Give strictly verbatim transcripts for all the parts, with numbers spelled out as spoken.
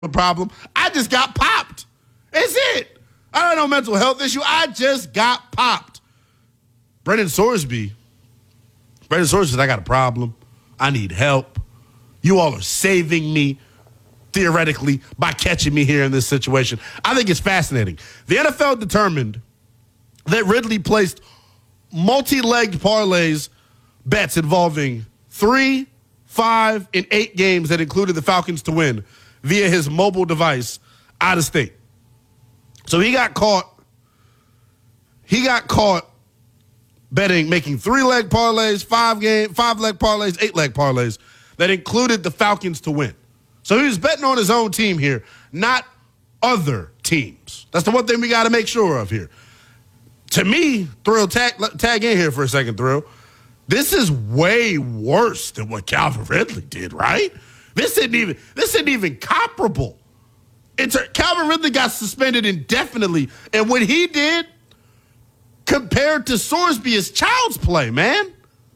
problem. I just got popped. That's it. I don't know mental health issue. I just got popped. Brendan Sorsby. Brendan Sorsby says, I got a problem. I need help. You all are saving me, theoretically, by catching me here in this situation. I think it's fascinating. The N F L determined that Ridley placed multi-legged parlays bets involving three, five, and eight games that included the Falcons to win via his mobile device out of state. So he got caught. He got caught betting, making three-leg parlays, five game, five-leg parlays, eight-leg parlays that included the Falcons to win. So he was betting on his own team here, not other teams. That's the one thing we got to make sure of here. To me, Thrill, tag, tag in here for a second, Thrill. This is way worse than what Calvin Ridley did, right? This isn't even this isn't even comparable. It's a, Calvin Ridley got suspended indefinitely, and what he did compared to Sorsby is child's play, man.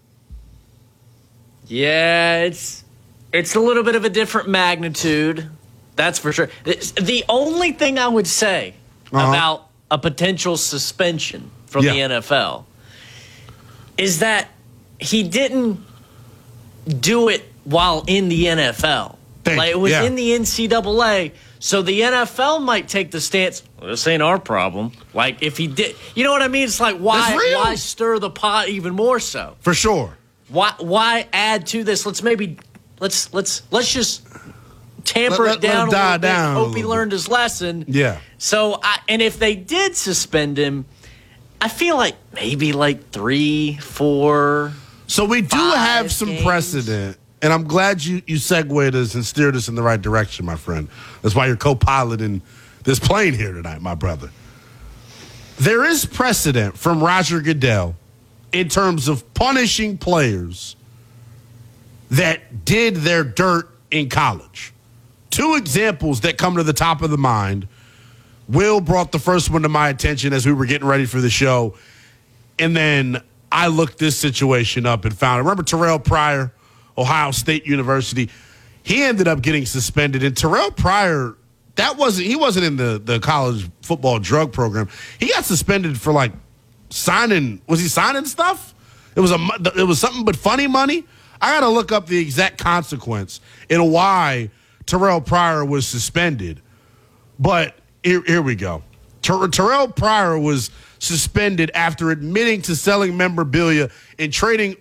Yeah, it's it's a little bit of a different magnitude, that's for sure. It's, the only thing I would say uh-huh. about a potential suspension from yeah. the N F L is that he didn't do it while in the N F L. Thank like it was yeah. in the N C double A, so the N F L might take the stance, well, this ain't our problem. Like if he did, you know what I mean? It's like why why stir the pot even more so? For sure. Why why add to this? Let's maybe let's let's let's just tamper let, it down let it a little down bit. a Hope he bit. learned his lesson. Yeah. So I, and if they did suspend him, I feel like maybe like three, four. So we do have some games. precedent, and I'm glad you you segued us and steered us in the right direction, my friend. That's why you're co-piloting this plane here tonight, my brother. There is precedent from Roger Goodell in terms of punishing players that did their dirt in college. Two examples that come to the top of the mind. Will brought the first one to my attention as we were getting ready for the show, and then I looked this situation up and found it. Remember Terrell Pryor, Ohio State University? He ended up getting suspended. And Terrell Pryor, that wasn't he wasn't in the, the college football drug program. He got suspended for like signing. Was he signing stuff? It was a it was something but funny money. I got to look up the exact consequence and why Terrell Pryor was suspended. But here, here we go. Ter- Terrell Pryor was suspended after admitting to selling memorabilia and trading.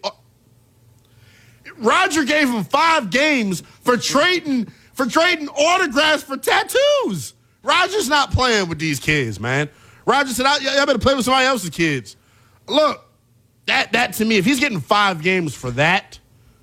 Roger gave him five games for trading for trading autographs for tattoos. Roger's not playing with these kids, man. Roger said, I, I better play with somebody else's kids. Look, that that to me, if he's getting five games for that,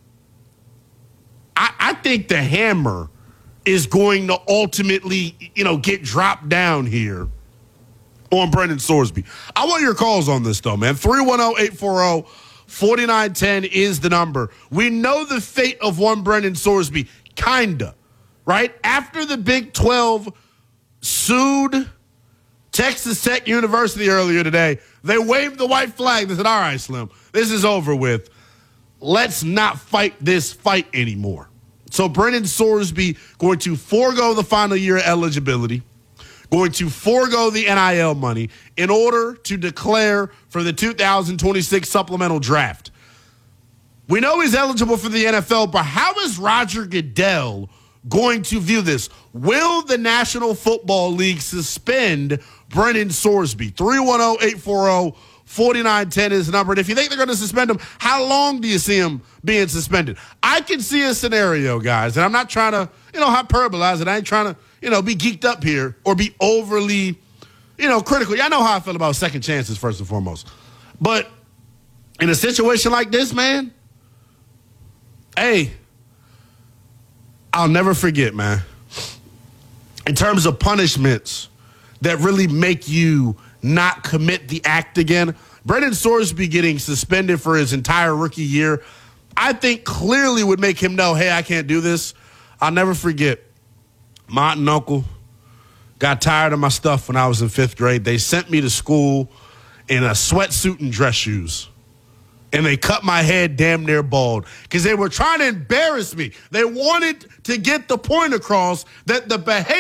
I, I think the hammer is going to ultimately, you know, get dropped down here on Brendan Sorsby. I want your calls on this, though, man. three one zero, eight four zero, four nine one zero is the number. We know the fate of one Brendan Sorsby, kinda, right? After the Big twelve sued Texas Tech University earlier today, they waved the white flag. They said, all right, Slim, this is over with. Let's not fight this fight anymore. So Brendan Sorsby going to forego the final year eligibility, going to forego the N I L money in order to declare for the two thousand twenty-six supplemental draft. We know he's eligible for the N F L, but how is Roger Goodell going to view this? Will the National Football League suspend Brendan Sorsby? three one zero, eight four zero, four nine one zero is the number. And if you think they're going to suspend him, how long do you see him being suspended? I can see a scenario, guys, and I'm not trying to, you know, hyperbolize it. I ain't trying to, you know, be geeked up here or be overly, you know, critical. I know how I feel about second chances, first and foremost. But in a situation like this, man, hey, I'll never forget, man, in terms of punishments that really make you not commit the act again, Brendan Sorsby getting suspended for his entire rookie year, I think clearly would make him know, hey, I can't do this. I'll never forget, my aunt and uncle got tired of my stuff when I was in fifth grade. They sent me to school in a sweatsuit and dress shoes. and they cut my head damn near bald because they were trying to embarrass me. They wanted to get the point across that the behavior